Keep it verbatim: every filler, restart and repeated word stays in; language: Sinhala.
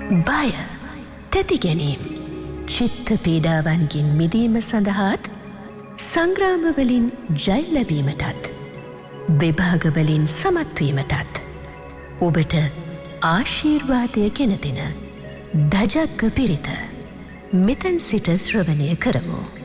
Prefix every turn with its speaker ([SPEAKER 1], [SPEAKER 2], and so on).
[SPEAKER 1] බය, තැති ගැනීම, චිත්ත පීඩාවන්ගෙන් මිදීම සඳහාත් සංග්‍රාමවලින් ජය ලැබීමටත් විභාගවලින් සමත්වීමටත් ඔබට ආශීර්වාදය ගෙන දෙන දජග්ග පිරිත මෙතැන් සිට ශ්‍රවණය කරමු.